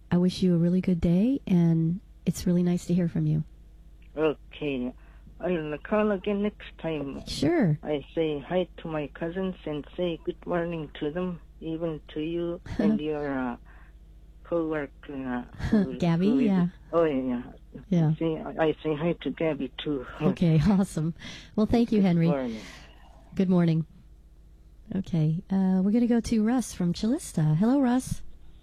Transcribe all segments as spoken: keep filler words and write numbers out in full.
I wish you a really good day, and it's really nice to hear from you. Okay. I'll call again next time. Sure. I say hi to my cousins and say good morning to them, even to you and your uh, co-worker. Uh, Gabby, who is, yeah. Oh, yeah. Yeah. See, I say hi to Gabby, too. Okay, awesome. Well, thank you, Henry. Good morning. Good morning. Okay, uh, we're going to go to Russ from Chillista. Hello, Russ.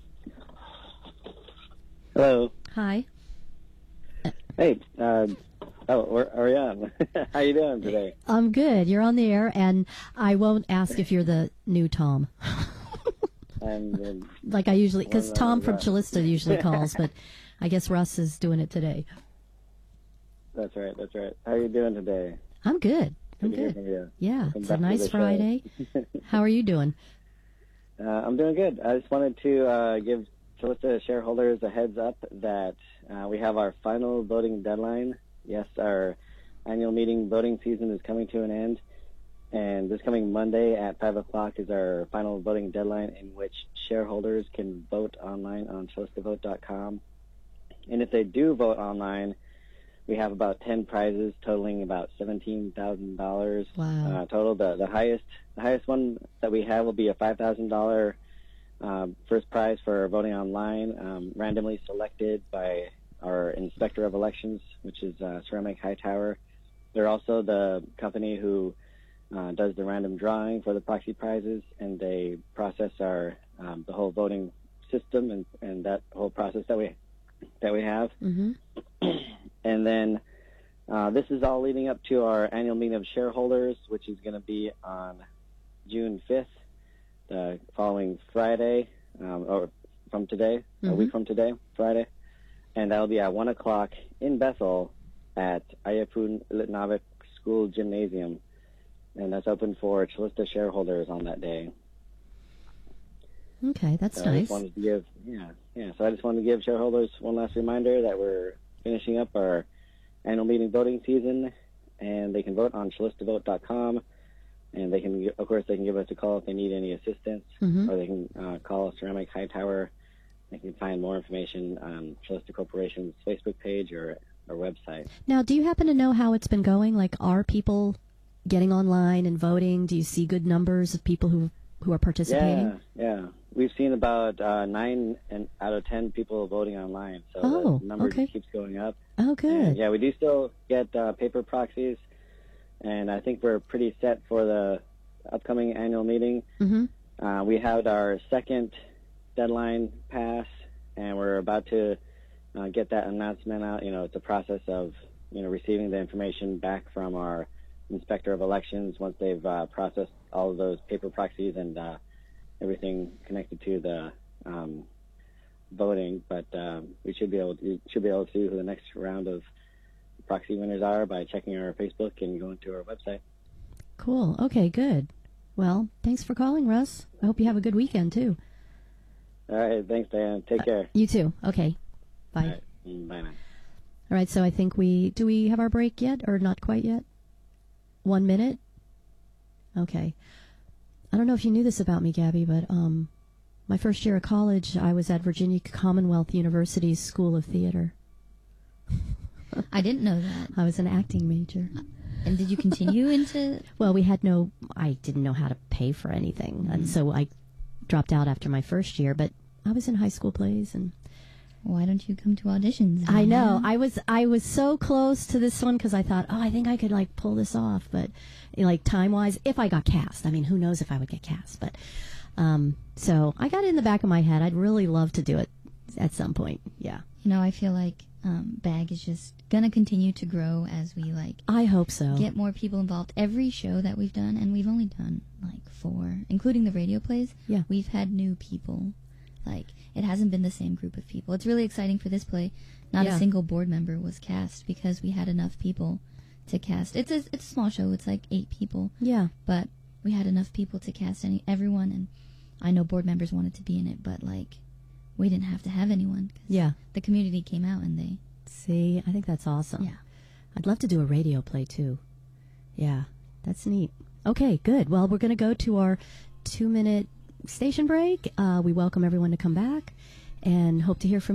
Hello. Hi. Hey, uh, oh, we're, are we on? How you doing today? I'm good. You're on the air, and I won't ask if you're the new Tom. And um, like I usually, because well, Tom uh, from Russ. Chillista usually calls, but I guess Russ is doing it today. That's right, that's right. How are you doing today? I'm good. I'm Good to hear good. from you. Yeah, Welcome it's back a to nice the show. Friday. How are you doing? Uh, I'm doing good. I just wanted to uh, give Chillista shareholders a heads up that uh, we have our final voting deadline. Yes, our annual meeting voting season is coming to an end, and this coming Monday at five o'clock is our final voting deadline in which shareholders can vote online on chillista vote dot com. And if they do vote online, we have about ten prizes totaling about seventeen thousand dollars Wow. uh, total. The, the highest the highest one that we have will be a five thousand dollars um, first prize for voting online, um, randomly selected by our Inspector of Elections, which is uh, Ceramic Hightower. They're also the company who uh, does the random drawing for the proxy prizes, and they process our um, the whole voting system and, and that whole process that we that we have. Mm-hmm. And then uh, this is all leading up to our annual meeting of shareholders, which is going to be on June fifth, the following Friday, um, or from today, Mm-hmm. a week from today, Friday. And that'll be at one o'clock in Bethel at Ayapun Litnavik School Gymnasium. And that's open for Chillista shareholders on that day. Okay, that's So I nice. just wanted to give, yeah, yeah. So I just wanted to give shareholders one last reminder that we're finishing up our annual meeting voting season, and they can vote on chillista vote dot com, and they can, of course, they can give us a call if they need any assistance, Mm-hmm. or they can uh, call Ceramic Hightower. They can find more information on Chillista Corporation's Facebook page or our website. Now, do you happen to know how it's been going? Like, are people getting online and voting? Do you see good numbers of people who who are participating? Yeah, yeah. We've seen about uh, nine and out of ten people voting online, so Oh, the number okay. just keeps going up. Oh, good. And, yeah, we do still get uh, paper proxies, and I think we're pretty set for the upcoming annual meeting. Mm-hmm. Uh, we had our second deadline pass, and we're about to uh, get that announcement out. You know, it's a process of, you know, receiving the information back from our Inspector of Elections once they've uh, processed all of those paper proxies and uh, everything connected to the um, voting. But um, we should be able to should be able to see who the next round of proxy winners are by checking our Facebook and going to our website. Cool. Okay, good. Well, thanks for calling, Russ. I hope you have a good weekend, too. All right, thanks, Diane. Take Uh, care. You too. Okay. Bye. All right, mm, bye now. All right, so I think we... Do we have our break yet, or not quite yet? One minute? Okay. I don't know if you knew this about me, Gabby, but um, my first year of college, I was at Virginia Commonwealth University's School of Theater. I didn't know that. I was an acting major. And did you continue into... Well, we had no... I didn't know how to pay for anything, mm-hmm. and so I dropped out after my first year, but I was in high school plays, and... Why don't you come to auditions? I know. I was I was so close to this one because I thought, oh, I think I could, like, pull this off, but, you know, like, time-wise, if I got cast. I mean, who knows if I would get cast, but... Um, so I got it in the back of my head. I'd really love to do it at some point, yeah. You know, I feel like um, B A G is just going to continue to grow as we, like... I hope so. Get more people involved. Every show that we've done, and we've only done, like, four, including the radio plays, yeah. we've had new people. Like, it hasn't been the same group of people. It's really exciting for this play. Not yeah. a single board member was cast because we had enough people to cast. It's a, it's a small show. It's like eight people. Yeah. But we had enough people to cast any everyone, and I know board members wanted to be in it, but, like, we didn't have to have anyone. 'Cause yeah. the community came out and they... See, I think that's awesome. Yeah. I'd love to do a radio play, too. Yeah, that's neat. Okay, good. Well, we're going to go to our two-minute station break. Uh, we welcome everyone to come back and hope to hear from